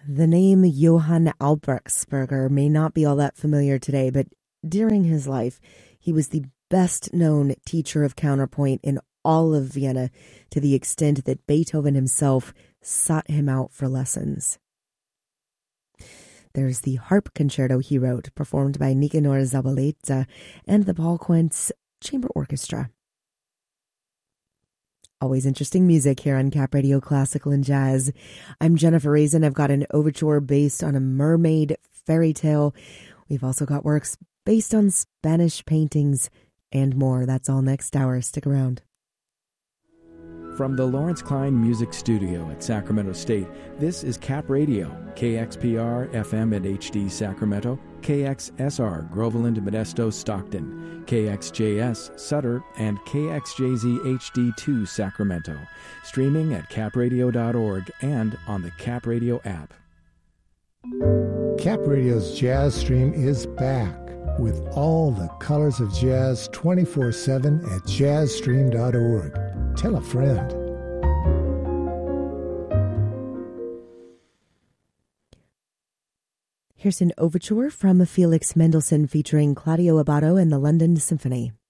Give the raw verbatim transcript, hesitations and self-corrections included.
The name Johann Albrechtsberger may not be all that familiar today, but during his life, he was the best-known teacher of counterpoint in all of Vienna, to the extent that Beethoven himself sought him out for lessons. There's the harp concerto he wrote, performed by Nicanor Zabaleta and the Paul Quentz Chamber Orchestra. Always interesting music here on Cap Radio Classical and Jazz. I'm Jennifer Raisin. I've got an overture based on a mermaid fairy tale. We've also got works based on Spanish paintings and more. That's all next hour. Stick around. From the Lawrence Klein Music Studio at Sacramento State, this is Cap Radio, K X P R F M and H D Sacramento, K X S R Groveland, Modesto, Stockton, K X J S Sutter, and K X J Z H D two Sacramento. Streaming at cap radio dot org and on the Cap Radio app. Cap Radio's Jazz Stream is back with all the colors of jazz twenty-four seven at jazz stream dot org. Tell a friend. Here's an overture from Felix Mendelssohn featuring Claudio Abbado and the London Symphony.